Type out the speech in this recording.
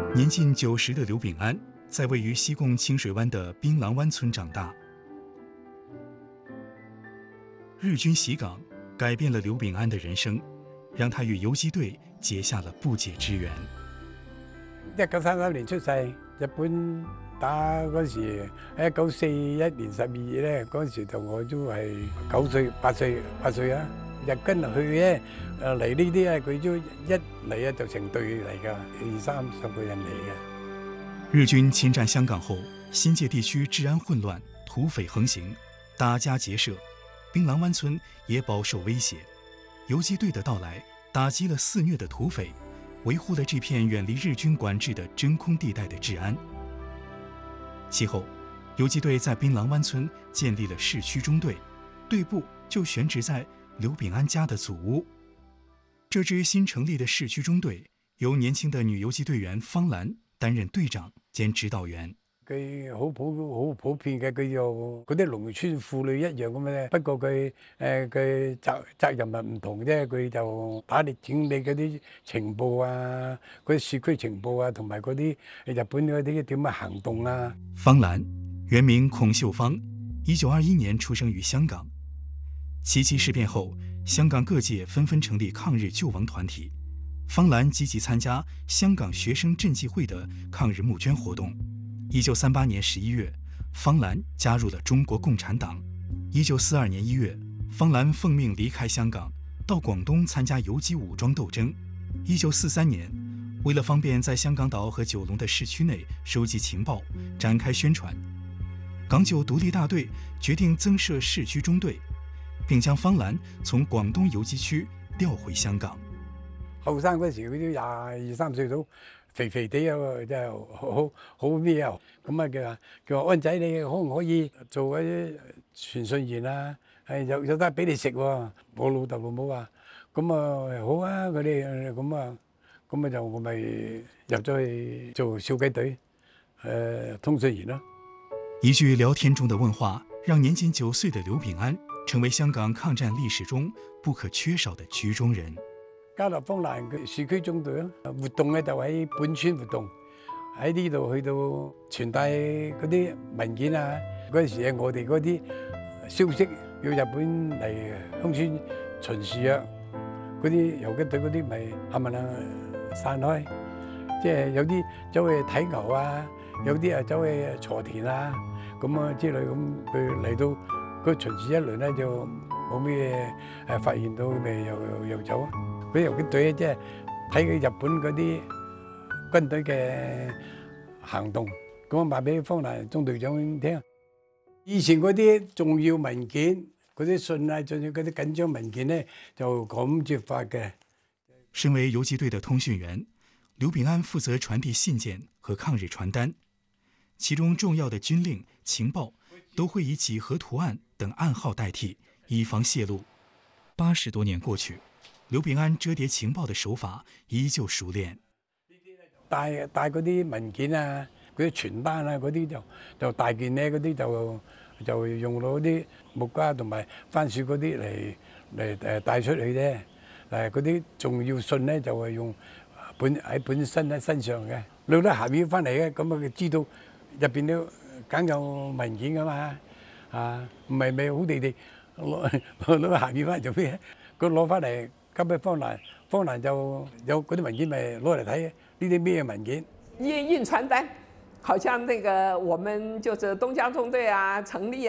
年近90的刘秉安，在位于西贡清水湾的槟榔湾村长大。日军袭港，改变了刘秉安的人生，让他与游击隊结下了不解之緣。 1933年出世，日本打嗰時，1941年12月咧，嗰時就我都係9歲、8歲啊。日軍去咧，嚟呢啲咧，佢都一嚟啊就成隊嚟㗎，20-30個人嚟嘅。 日軍侵占香港後，新界地區治安混亂，土匪橫行，打家劫舍，槟榔灣村也飽受威脅。游擊隊的到來，打擊了肆虐的土匪，維護了這片遠離日軍管制的真空地帶的治安。其後，游擊隊在槟榔灣村建立了市區中隊，隊部就選址在劉秉安家的祖屋。這支新成立的市區中隊，由年輕的女游擊隊員方蘭擔任隊長兼指導員。 佢好普遍嘅，佢就嗰啲農村婦女一樣咁嘅咧。不過佢責任係唔同啫。佢就打理整理嗰啲情報啊，嗰啲市區情報啊，同埋嗰啲日本嗰啲點樣行動啊。 方蘭原名孔秀芳，1921年出生於香港。七七事變後，香港各界紛紛成立抗日救亡團體。方蘭積極參加香港學生賑濟會的抗日募捐活動。1938年11月，方蘭加入了中國共產黨。1942年1月，方蘭奉命離開香港，到廣東參加游擊武裝鬥爭。1943年，為了方便在香港島和九龍的市區內收集情報，展開宣傳，港九獨立大隊決定增設市區中隊，並將方蘭從廣東游擊區調回香港。 後生嗰時佢都22-23歲到，肥肥地啊，真係好咩啊！咁啊叫話安仔，你可唔可以做嗰啲傳訊員啊？有得俾你食喎。我老豆老母話：咁啊好啊，佢哋咁啊就我咪入咗去做小雞隊，通訊員咯。 一句聊天中的問話，讓年僅9歲的劉秉安成為香港抗戰歷史中不可缺少的局中人。 加入方蘭嘅市區中隊咯，活動咧就喺本村活動，喺呢度去到傳遞嗰啲文件啊。嗰陣時我哋嗰啲消息要日本嚟鄉村巡視啊，嗰啲游擊隊嗰啲咪冚唪唥散開，即係有啲走去睇牛啊，有啲啊走去鋤田啊，咁啊之類咁。佢嚟到佢巡視一輪咧，就冇咩發現到，咪又走啊。嗰啲游擊隊即係睇佢日本嗰啲軍隊嘅行動，咁我話俾方蘭中隊長聽。以前嗰啲重要文件、嗰啲信啊，仲有嗰啲緊張文件咧，就咁接發嘅。 身為游擊隊的通訊員，劉秉安負責傳遞信件和抗日傳單，其中重要的軍令、情報都會以幾何圖案等暗號代替，以防洩露。80多年過去，劉秉安折疊情報的手法依舊熟練。 帶嗰啲文件啊，嗰啲傳單啊，嗰啲就大件咧，嗰啲就用到啲木瓜同埋番薯嗰啲嚟帶出去啫。嗰啲重要信咧就係用本身喺身上嘅，攞得鹹魚翻嚟嘅，咁啊佢知道入邊都梗有文件噶嘛。唔係咪好地攞鹹魚翻嚟做咩？佢攞翻嚟。交俾方蘭就有嗰啲文件咪攞嚟睇，呢啲咩文件？ 印傳單，好像那個我們就是東江中隊啊成立